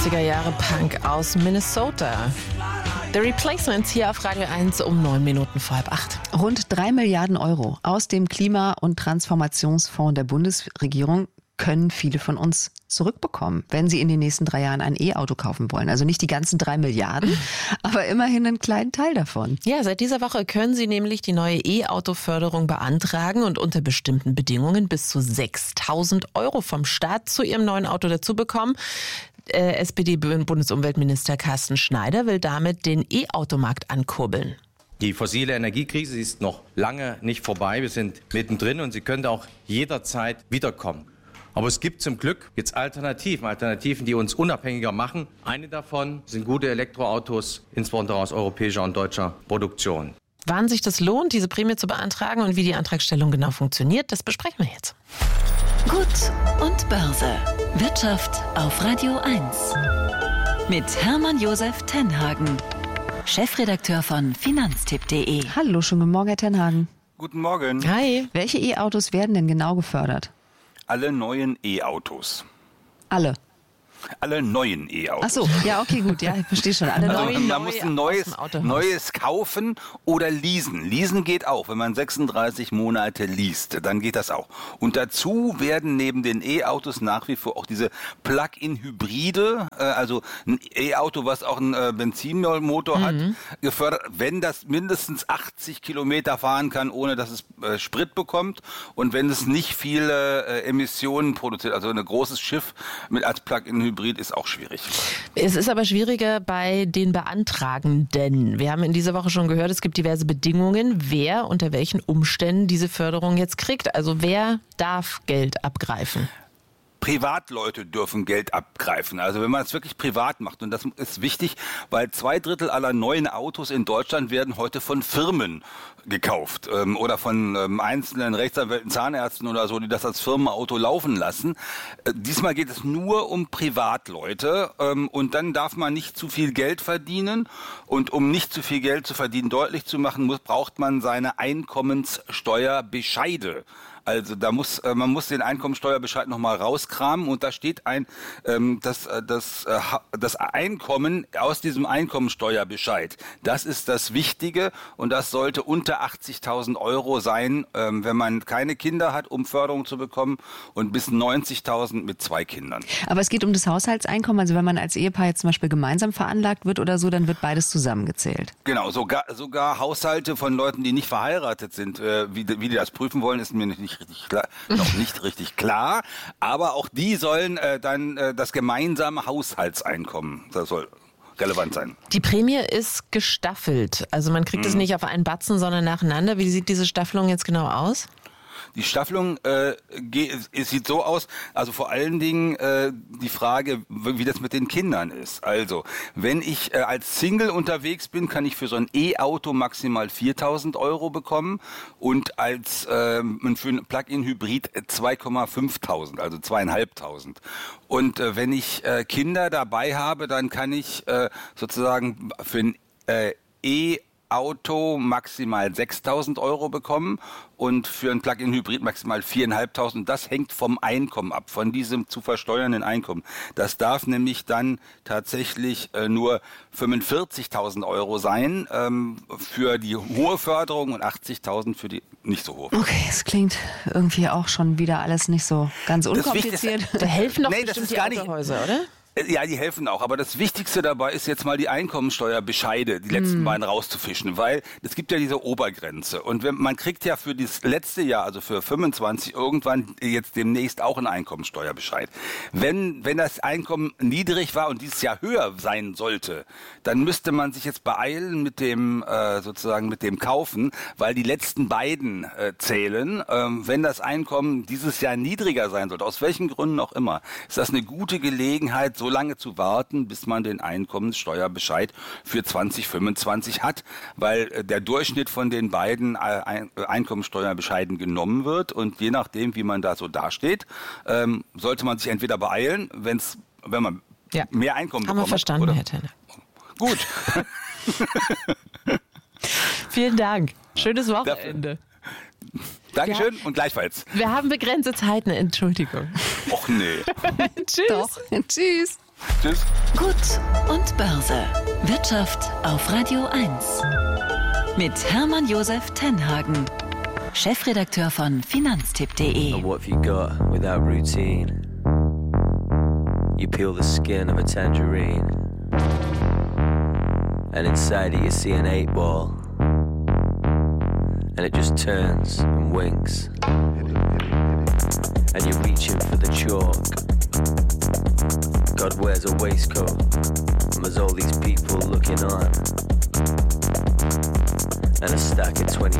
80er Jahre Punk aus Minnesota. The Replacements hier auf Radio 1 um 7:09. Rund 3 Milliarden Euro aus dem Klima- und Transformationsfonds der Bundesregierung können viele von uns zurückbekommen, wenn sie in den nächsten 3 Jahren ein E-Auto kaufen wollen. Also nicht die ganzen 3 Milliarden, aber immerhin einen kleinen Teil davon. Ja, seit dieser Woche können Sie nämlich die neue E-Auto-Förderung beantragen und unter bestimmten Bedingungen bis zu 6.000 Euro vom Staat zu Ihrem neuen Auto dazu bekommen. SPD-Bundesumweltminister Carsten Schneider will damit den E-Automarkt ankurbeln. Die fossile Energiekrise ist noch lange nicht vorbei. Wir sind mittendrin und sie könnte auch jederzeit wiederkommen. Aber es gibt zum Glück jetzt Alternativen, die uns unabhängiger machen. Eine davon sind gute Elektroautos, insbesondere aus europäischer und deutscher Produktion. Wann sich das lohnt, diese Prämie zu beantragen und wie die Antragstellung genau funktioniert, das besprechen wir jetzt. Gut und Börse. Wirtschaft auf Radio 1. Mit Hermann Josef Tenhagen, Chefredakteur von Finanztipp.de. Hallo, schönen guten Morgen, Herr Tenhagen. Guten Morgen. Hi. Welche E-Autos werden denn genau gefördert? Alle neuen E-Autos. Alle. Alle neuen E-Autos. Ach so, ja, okay, gut, ja, ich verstehe schon. Alle Also neuen. man muss ein aus dem Autohaus. neues kaufen oder leasen. Leasen geht auch, wenn man 36 Monate least, dann geht das auch. Und dazu werden neben den E-Autos nach wie vor auch diese Plug-in-Hybride, also ein E-Auto, was auch einen Benzinmotor hat, gefördert, wenn das mindestens 80 Kilometer fahren kann, ohne dass es Sprit bekommt und wenn es nicht viele Emissionen produziert. Also ein großes Schiff als Plug-in-Hybrid ist auch schwierig. Es ist aber schwieriger bei den Beantragenden. Wir haben in dieser Woche schon gehört, es gibt diverse Bedingungen, wer unter welchen Umständen diese Förderung jetzt kriegt. Also wer darf Geld abgreifen? Privatleute dürfen Geld abgreifen. Also wenn man es wirklich privat macht, und das ist wichtig, weil 2/3 aller neuen Autos in Deutschland werden heute von Firmen gekauft oder von einzelnen Rechtsanwälten, Zahnärzten oder so, die das als Firmenauto laufen lassen. Diesmal geht es nur um Privatleute und dann darf man nicht zu viel Geld verdienen. Und um nicht zu viel Geld zu verdienen deutlich zu machen, braucht man seine Einkommenssteuerbescheide. Also man muss den Einkommensteuerbescheid nochmal rauskramen und da steht das Einkommen aus diesem Einkommensteuerbescheid. Das ist das Wichtige und das sollte unter 80.000 Euro sein, wenn man keine Kinder hat, um Förderung zu bekommen, und bis 90.000 mit 2 Kindern. Aber es geht um das Haushaltseinkommen, also wenn man als Ehepaar jetzt zum Beispiel gemeinsam veranlagt wird oder so, dann wird beides zusammengezählt. Genau, sogar Haushalte von Leuten, die nicht verheiratet sind, wie die das prüfen wollen, ist mir noch nicht richtig klar, aber auch die sollen dann das gemeinsame Haushaltseinkommen, das soll relevant sein. Die Prämie ist gestaffelt, also man kriegt es nicht auf einen Batzen, sondern nacheinander. Wie sieht diese Staffelung jetzt genau aus? Die Staffelung sieht so aus, also vor allen Dingen die Frage, wie das mit den Kindern ist. Also, wenn ich als Single unterwegs bin, kann ich für so ein E-Auto maximal 4.000 Euro bekommen und für ein Plug-in-Hybrid 2.500, also 2.500. Und wenn ich Kinder dabei habe, dann kann ich sozusagen für ein E-Auto maximal 6.000 Euro bekommen und für ein Plug-in-Hybrid maximal 4.500. Das hängt vom Einkommen ab, von diesem zu versteuernden Einkommen. Das darf nämlich dann tatsächlich nur 45.000 Euro sein für die hohe Förderung und 80.000 für die nicht so hohe. Okay, es klingt irgendwie auch schon wieder alles nicht so ganz unkompliziert. Da helfen doch das bestimmt ist die gar nicht. Autohäuser, oder? Ja, die helfen auch. Aber das Wichtigste dabei ist jetzt mal die Einkommensteuerbescheide, die letzten beiden rauszufischen, weil es gibt ja diese Obergrenze. Und man kriegt ja für das letzte Jahr, also für 25, irgendwann jetzt demnächst auch einen Einkommensteuerbescheid. Wenn das Einkommen niedrig war und dieses Jahr höher sein sollte, dann müsste man sich jetzt beeilen mit dem sozusagen mit dem Kaufen, weil die letzten beiden zählen. Wenn das Einkommen dieses Jahr niedriger sein sollte, aus welchen Gründen auch immer, ist das eine gute Gelegenheit, so lange zu warten, bis man den Einkommenssteuerbescheid für 2025 hat, weil der Durchschnitt von den beiden Einkommenssteuerbescheiden genommen wird und je nachdem, wie man da so dasteht, sollte man sich entweder beeilen, wenn man mehr Einkommen bekommt. Haben wir verstanden, oder? Herr Tenner. Gut. Vielen Dank. Schönes Wochenende. Dankeschön und gleichfalls. Wir haben begrenzte Zeiten, Entschuldigung. Och nee. Tschüss. Doch. Tschüss. Tschüss. Gut und Börse. Wirtschaft auf Radio 1. Mit Hermann Josef Tenhagen, Chefredakteur von Finanztipp.de. What have you got without routine? You peel the skin of a tangerine, and inside it you see an 8-ball, and it just turns and winks, and you're reaching for the chalk. God wears a waistcoat, and there's all these people looking on, and a stack of 20